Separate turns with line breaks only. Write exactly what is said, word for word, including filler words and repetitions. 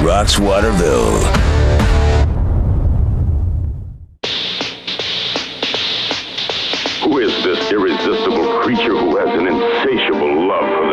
rocks Waterville.
Who is this irresistible creature who has an insatiable love for the